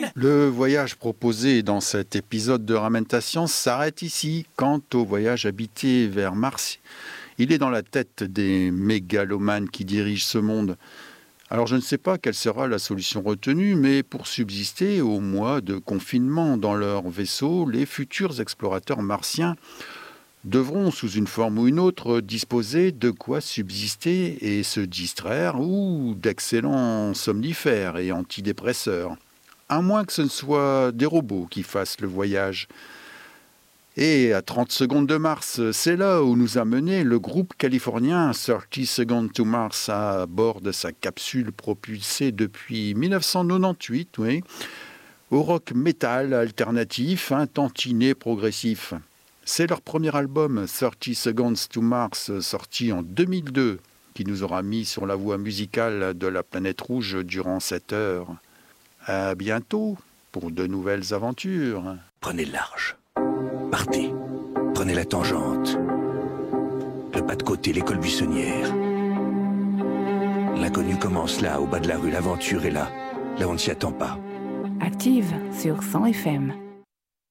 Le voyage proposé dans cet épisode de Ramène ta science s'arrête ici. Quant au voyage habité vers Mars, il est dans la tête des mégalomanes qui dirigent ce monde. Alors je ne sais pas quelle sera la solution retenue, mais pour subsister aux mois de confinement dans leur vaisseau, les futurs explorateurs martiens devront, sous une forme ou une autre, disposer de quoi subsister et se distraire, ou d'excellents somnifères et antidépresseurs. À moins que ce ne soit des robots qui fassent le voyage. Et à 30 secondes de Mars, c'est là où nous a mené le groupe californien 30 Seconds to Mars à bord de sa capsule propulsée depuis 1998, au rock metal alternatif, un tantinet progressif. C'est leur premier album, 30 Seconds to Mars, sorti en 2002, qui nous aura mis sur la voie musicale de la planète rouge durant 7 heures. À bientôt pour de nouvelles aventures. Prenez le large. Partez. Prenez la tangente. Le pas de côté, l'école buissonnière. L'inconnu commence là, au bas de la rue. L'aventure est là. Là, on ne s'y attend pas. Active sur 100 FM.